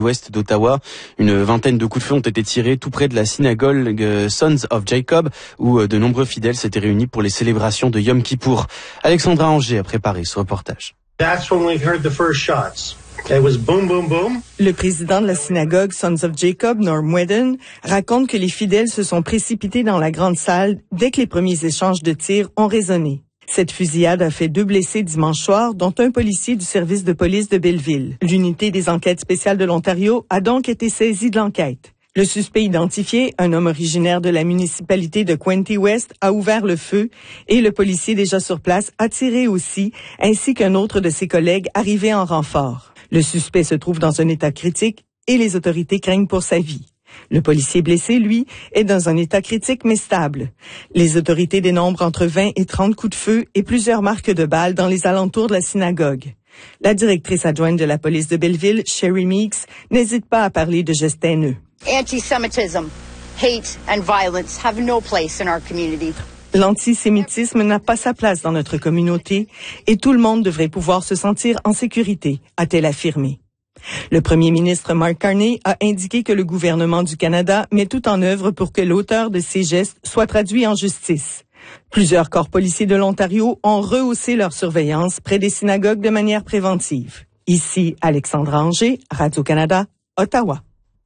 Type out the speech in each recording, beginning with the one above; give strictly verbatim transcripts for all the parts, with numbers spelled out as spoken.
ouest d'Ottawa. Une vingtaine de coups de feu ont été tirés tout près de la synagogue Sons of Jacob, où de nombreux fidèles s'étaient réunis pour les célébrations de Yom Kippour. Alexandra Anger a préparé ce reportage. That's when we heard the first shots. It was boom, boom, boom. Le président de la synagogue Sons of Jacob, Norm Whedon, raconte que les fidèles se sont précipités dans la grande salle dès que les premiers échanges de tirs ont résonné. Cette fusillade a fait deux blessés dimanche soir, dont un policier du service de police de Belleville. L'unité des enquêtes spéciales de l'Ontario a donc été saisie de l'enquête. Le suspect identifié, un homme originaire de la municipalité de Quinte West, a ouvert le feu et le policier déjà sur place a tiré aussi, ainsi qu'un autre de ses collègues arrivé en renfort. Le suspect se trouve dans un état critique et les autorités craignent pour sa vie. Le policier blessé, lui, est dans un état critique mais stable. Les autorités dénombrent entre vingt et trente coups de feu et plusieurs marques de balles dans les alentours de la synagogue. La directrice adjointe de la police de Belleville, Sherry Meeks, n'hésite pas à parler de gestes haineux. Anti-Semitism, hate and violence have no place in our community. L'antisémitisme n'a pas sa place dans notre communauté et tout le monde devrait pouvoir se sentir en sécurité, a-t-elle affirmé. Le premier ministre Mark Carney a indiqué que le gouvernement du Canada met tout en œuvre pour que l'auteur de ces gestes soit traduit en justice. Plusieurs corps policiers de l'Ontario ont rehaussé leur surveillance près des synagogues de manière préventive. Ici, Alexandra Anger, Radio-Canada, Ottawa.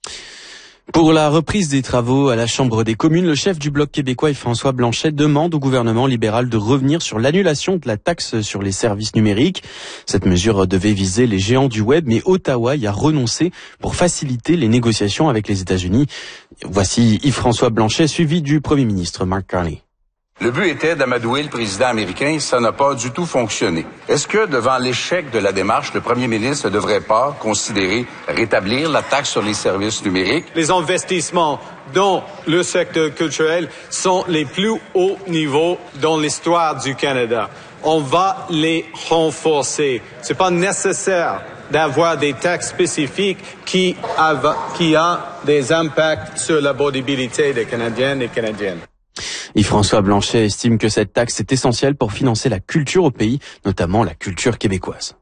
Pour la reprise des travaux à la Chambre des communes, le chef du Bloc québécois Yves-François Blanchet demande au gouvernement libéral de revenir sur l'annulation de la taxe sur les services numériques. Cette mesure devait viser les géants du web, mais Ottawa y a renoncé pour faciliter les négociations avec les États-Unis. Voici Yves-François Blanchet, suivi du Premier ministre Mark Carney. Le but était d'amadouer le président américain, ça n'a pas du tout fonctionné. Est-ce que, devant l'échec de la démarche, le premier ministre ne devrait pas considérer rétablir la taxe sur les services numériques? Les investissements dans le secteur culturel sont les plus hauts niveaux dans l'histoire du Canada. On va les renforcer. C'est pas nécessaire d'avoir des taxes spécifiques qui, av- qui ont des impacts sur la bonabilité des Canadiennes et Canadiennes. Yves-François Blanchet estime que cette taxe est essentielle pour financer la culture au pays, notamment la culture québécoise.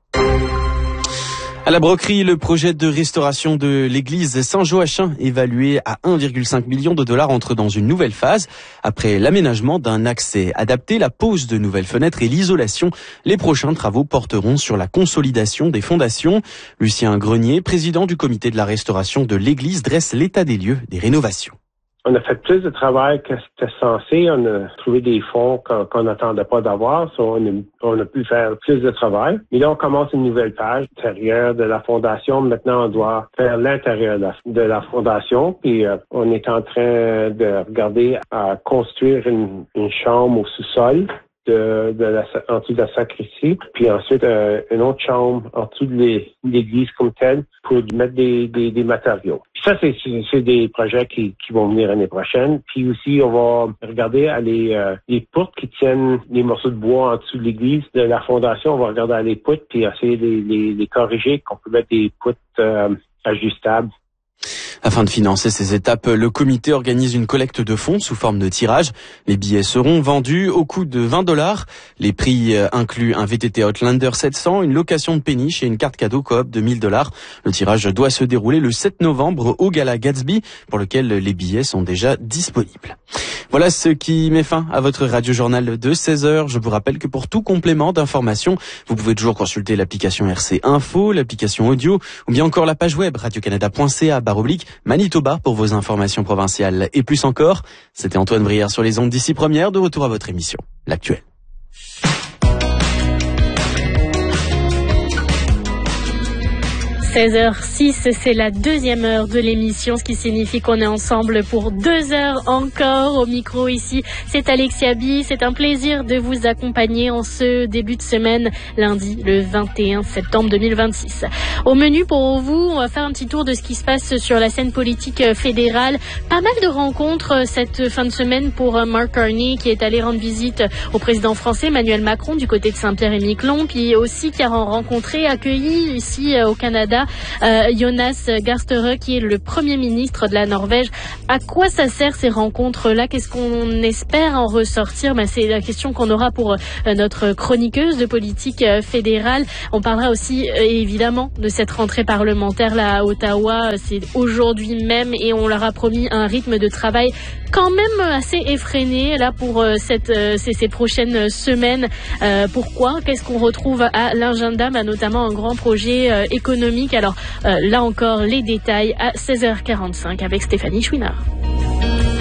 À la Broquerie, le projet de restauration de l'église Saint-Joachim, évalué à un virgule cinq million de dollars, entre dans une nouvelle phase. Après l'aménagement d'un accès adapté, la pose de nouvelles fenêtres et l'isolation, les prochains travaux porteront sur la consolidation des fondations. Lucien Grenier, président du comité de la restauration de l'église, dresse l'état des lieux des rénovations. On a fait plus de travail que c'était censé. On a trouvé des fonds qu'on n'attendait pas d'avoir. So on, a, on a pu faire plus de travail. Et là, on commence une nouvelle page. L'intérieur de la fondation, maintenant, on doit faire l'intérieur de la, de la fondation. Puis euh, on est en train de regarder à construire une, une chambre au sous-sol de, de la, en dessous de la sacristie. Puis ensuite, euh, une autre chambre en dessous de l'église comme telle pour mettre des, des, des matériaux. Ça, c'est, c'est des projets qui, qui vont venir l'année prochaine. Puis aussi, on va regarder à les, euh, les poutres qui tiennent les morceaux de bois en dessous de l'église de la fondation. On va regarder à les poutres puis essayer de les, les, les corriger, qu'on peut mettre des poutres euh, ajustables. Afin de financer ces étapes, le comité organise une collecte de fonds sous forme de tirage. Les billets seront vendus au coût de vingt dollars. Les prix incluent un V T T Outlander sept cents, une location de péniche et une carte cadeau coop de mille dollars. Le tirage doit se dérouler le sept novembre au Gala Gatsby, pour lequel les billets sont déjà disponibles. Voilà ce qui met fin à votre radio-journal de seize heures. Je vous rappelle que pour tout complément d'information, vous pouvez toujours consulter l'application R C Info, l'application audio, ou bien encore la page web radiocanada point c a barre oblique Manitoba pour vos informations provinciales et plus encore. C'était Antoine Brière sur les ondes d'ici première, de retour à votre émission, L'Actuel. seize heures six, c'est la deuxième heure de l'émission, ce qui signifie qu'on est ensemble pour deux heures encore au micro ici. C'est Alexia B. C'est un plaisir de vous accompagner en ce début de semaine, lundi, le vingt et un septembre deux mille vingt-six. Au menu pour vous, on va faire un petit tour de ce qui se passe sur la scène politique fédérale. Pas mal de rencontres cette fin de semaine pour Mark Carney, qui est allé rendre visite au président français Emmanuel Macron du côté de Saint-Pierre-et-Miquelon, puis aussi qui a rencontré, accueilli ici au Canada Canada. Euh, Jonas Gahr Støre, qui est le Premier ministre de la Norvège. À quoi ça sert ces rencontres-là? Qu'est-ce qu'on espère en ressortir? Ben, c'est la question qu'on aura pour euh, notre chroniqueuse de politique euh, fédérale. On parlera aussi euh, évidemment de cette rentrée parlementaire là à Ottawa. C'est aujourd'hui même et on leur a promis un rythme de travail quand même assez effréné là pour euh, cette, euh, ces, ces prochaines semaines. Euh, pourquoi? Qu'est-ce qu'on retrouve à l'agenda? Ben, notamment un grand projet euh, économique. Alors euh, là encore, les détails à seize heures quarante-cinq avec Stéphanie Chouinard.